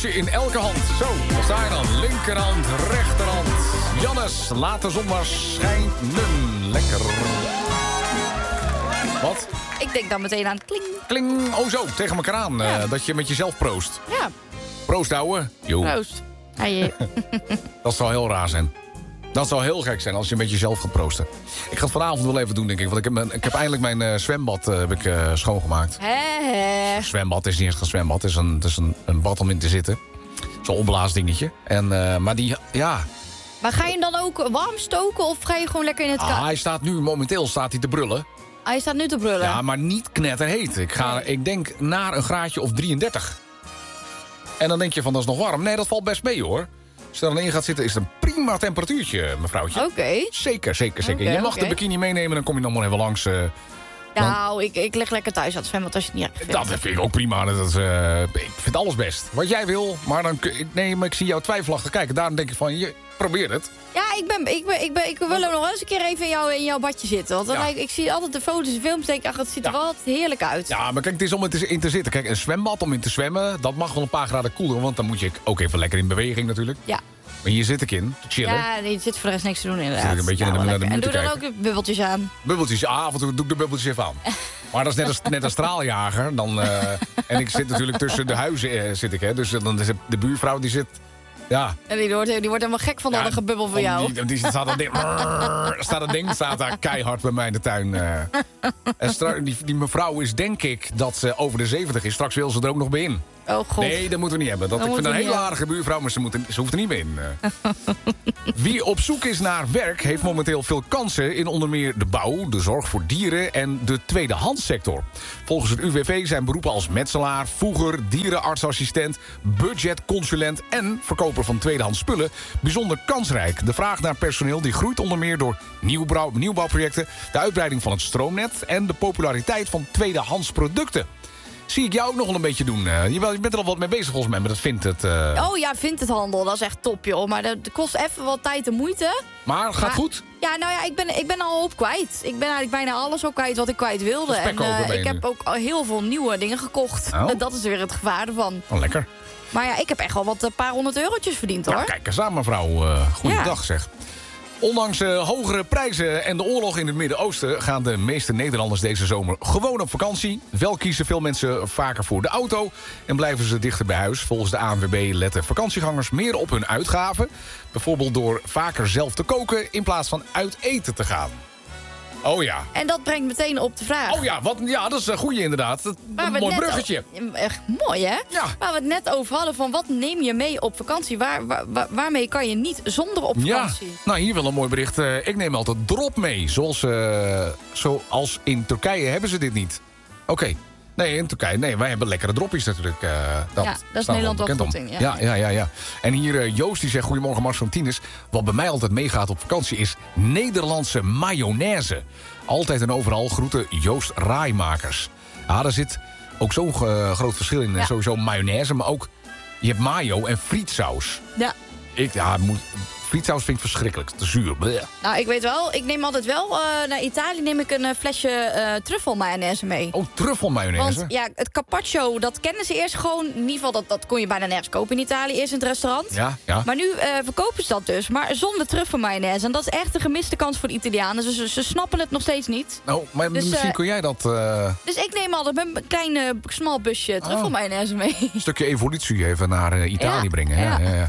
pilsje in elke hand. Zo, wat sta je dan? Linkerhand, rechterhand. Jannes, laat de zon maar schijnen. Lekker. Wat? Ik denk dan meteen aan kling. Kling, oh zo, tegen elkaar aan. Ja. Dat je met jezelf proost. Ja, Proost, ouwe. Jo. proost. Hey. Dat zou heel raar zijn. Dat zou heel gek zijn als je met jezelf gaat proosten. Ik ga het vanavond wel even doen, denk ik. Want ik heb eindelijk mijn zwembad schoongemaakt. Hè. Zwembad is niet echt een zwembad. Het is een bad om in te zitten. Zo'n opblaasdingetje. Maar die, ja... Maar ga je hem dan ook warm stoken of ga je gewoon lekker in het Hij staat nu, momenteel staat hij te brullen. Hij staat nu te brullen. Ja, maar niet knetterheet. Ik denk naar een graadje of 33. En dan denk je van, dat is nog warm. Nee, dat valt best mee, hoor. Als je er dan in gaat zitten, is het een prima temperatuurtje, mevrouwtje. Oké. Zeker. Oké, je mag oké. de bikini meenemen, dan kom je nog maar even langs. Nou, ik lig lekker thuis aan het zwemmen als je het niet erg vindt. Dat vind ik ook prima. Ik vind alles best. Wat jij wil, maar maar ik zie jou twijfelachtig kijken. Daarom denk ik van, je probeert het. Ja, ik wil ook nog eens een keer even in jouw badje zitten. Want dan Ja. ik zie altijd de foto's en films en denk ik, ach, het ziet er wel altijd heerlijk uit. Ja, maar kijk, het is om in te zitten. Kijk, een zwembad om in te zwemmen, dat mag wel een paar graden koeler. Want dan moet je ook even lekker in beweging natuurlijk. Ja. Maar hier zit ik in, te chillen. Ja, je zit voor de rest niks te doen inderdaad. Zit ik een beetje Nou, naar de lekker. muur En te doe dan kijken. ook bubbeltjes aan. Bubbeltjes, af en toe doe ik de bubbeltjes even aan. Maar dat is net als straaljager. En ik zit natuurlijk tussen de huizen, zit ik, hè. Dus dan is de buurvrouw die zit... Ja. En die wordt helemaal gek van al dat gebubbel van jou. Die staat dat ding staat daar keihard bij mij in de tuin. En die mevrouw is, denk ik, dat ze over de 70 is. Straks wil ze er ook nog bij in. Oh god. Nee, dat moeten we niet hebben. Ik vind moeten een we hele niet aardige buurvrouw, maar ze hoeft er niet meer in. Wie op zoek is naar werk heeft momenteel veel kansen in onder meer de bouw, de zorg voor dieren en de tweedehandssector. Volgens het UWV zijn beroepen als metselaar, voeger, dierenartsassistent, budgetconsulent en verkoper van tweedehands spullen bijzonder kansrijk. De vraag naar personeel die groeit onder meer door nieuwbouwprojecten, de uitbreiding van het stroomnet en de populariteit van tweedehands producten. Zie ik jou ook nog wel een beetje doen. Je bent er al wat mee bezig volgens mij, maar dat vindt het... Oh ja, vindt het handel. Dat is echt top, joh. Maar dat kost even wat tijd en moeite. Maar gaat goed? Ja, nou ja, ik ben al hoop kwijt. Ik ben eigenlijk bijna alles ook kwijt wat ik kwijt wilde. En ik heb ook al heel veel nieuwe dingen gekocht. Oh. Dat is weer het gevaar ervan. Oh, lekker. Maar ja, ik heb echt wel wat een paar honderd eurotjes verdiend, hoor. Nou, kijk eens aan, mevrouw. Goeiedag, zeg. Ondanks hogere prijzen en de oorlog in het Midden-Oosten gaan de meeste Nederlanders deze zomer gewoon op vakantie. Wel kiezen veel mensen vaker voor de auto en blijven ze dichter bij huis. Volgens de ANWB letten vakantiegangers meer op hun uitgaven. Bijvoorbeeld door vaker zelf te koken in plaats van uit eten te gaan. Oh ja. En dat brengt meteen op de vraag. Oh ja, dat is een goeie inderdaad. Een mooi bruggetje. Echt mooi, hè? Ja. Waar we het net over hadden van wat neem je mee op vakantie? Waarmee kan je niet zonder op vakantie? Ja, nou hier wel een mooi bericht. Ik neem altijd drop mee. Zoals in Turkije hebben ze dit niet. Oké. Nee, in Turkije. Nee, wij hebben lekkere droppies natuurlijk. Dat is Nederland wel goed in. Ja. En hier Joost die zegt, goedemorgen Mars van Tienes. Wat bij mij altijd meegaat op vakantie is Nederlandse mayonaise. Altijd en overal groeten Joost Raaimakers. Ja, daar zit ook zo'n groot verschil in. Ja. Sowieso mayonaise, maar ook je hebt mayo en frietsaus. Ja. Frietsaus vind ik verschrikkelijk. Te zuur. Bleh. Nou, ik weet wel, ik neem altijd wel... naar Italië neem ik een flesje truffelmayonaise mee. Oh, truffelmayonaise? Want ja, het carpaccio, dat kennen ze eerst gewoon. In ieder geval, dat kon je bijna nergens kopen in Italië. Eerst in het restaurant. Ja. Maar nu verkopen ze dat dus. Maar zonder truffelmayonaise. En dat is echt een gemiste kans voor de Italianen. Ze snappen het nog steeds niet. Nou, maar Dus, misschien kun jij dat... Dus ik neem altijd met een klein smal busje truffelmayonaise mee. Een stukje evolutie even naar Italië brengen. Ja.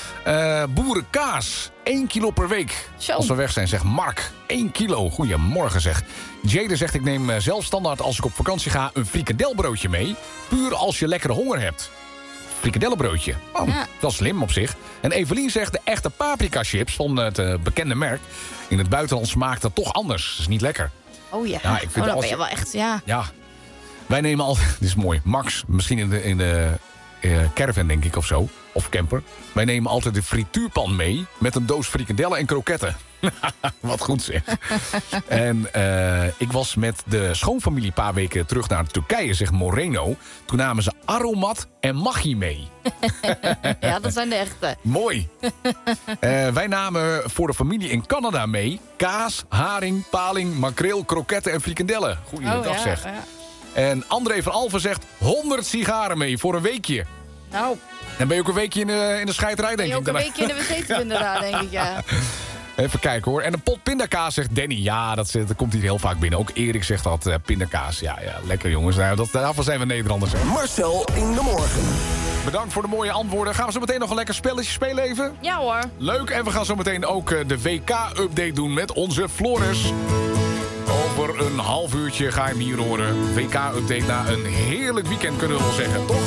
Boerenkaas, 1 kilo per week. Zo. Als we weg zijn, zegt Mark. 1 kilo, goedemorgen zeg. Jade zegt, ik neem zelf standaard als ik op vakantie ga een frikadelbroodje mee. Puur als je lekkere honger hebt. Frikadellenbroodje. Oh, Ja. dat is slim op zich. En Evelien zegt, de echte paprika chips van het bekende merk. In het buitenland smaakt dat toch anders. Dat is niet lekker. Oh ja, Ja, ik vind dan als ben je je- wel echt, ja. Ja, wij nemen altijd... Dit is mooi. Max, misschien in de caravan denk ik of zo. Of camper. Wij nemen altijd de frituurpan mee met een doos frikandellen en kroketten. Wat goed zeg. En ik was met de schoonfamilie een paar weken terug naar Turkije, zegt Moreno. Toen namen ze aromat en maggi mee. Ja, dat zijn de echte. Mooi. Wij namen voor de familie in Canada mee kaas, haring, paling, makreel, kroketten en frikandellen. Goeiedag zeg. Ja. En André van Alphen zegt 100 sigaren mee voor een weekje. Nou. Dan ben je ook een weekje in de scheiterij, denk ik. Ben je ook een weekje in de wc te vinden daar, denk ik, ja. Even kijken hoor. En een pot pindakaas, zegt Danny. Ja, dat komt hier heel vaak binnen. Ook Erik zegt dat, pindakaas. Ja, lekker jongens. Nou, daarvan zijn we Nederlanders. Hè. Marcel in de morgen. Bedankt voor de mooie antwoorden. Gaan we zo meteen nog een lekker spelletje spelen even? Ja hoor. Leuk. En we gaan zo meteen ook de WK-update doen met onze Floris. Over een half uurtje ga je hem hier horen. WK-update na een heerlijk weekend, kunnen we wel zeggen. Toch?